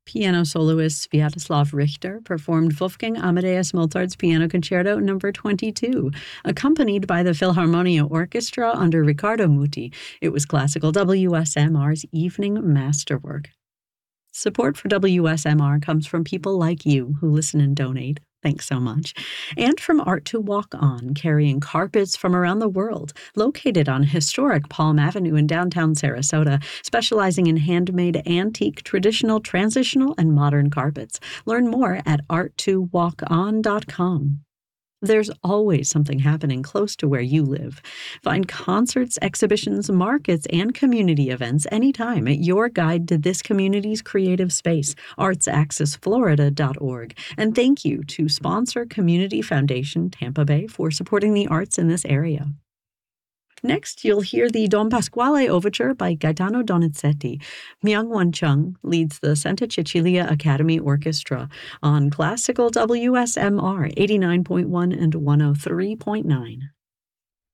Piano soloist Sviatoslav Richter performed Wolfgang Amadeus Mozart's Piano Concerto No. 22, accompanied by the Philharmonia Orchestra under Riccardo Muti. It was classical WSMR's evening masterwork. Support for WSMR comes from people like you who listen and donate. Thanks so much. And from Art to Walk On, carrying carpets from around the world, located on historic Palm Avenue in downtown Sarasota, specializing in handmade, antique, traditional, transitional, and modern carpets. Learn more at art2walkon.com. There's always something happening close to where you live. Find concerts, exhibitions, markets, and community events anytime at your guide to this community's creative space, artsaccessflorida.org. And thank you to sponsor Community Foundation Tampa Bay for supporting the arts in this area. Next, you'll hear the Don Pasquale Overture by Gaetano Donizetti. Myung-Won Chung leads the Santa Cecilia Academy Orchestra on Classical WSMR 89.1 and 103.9.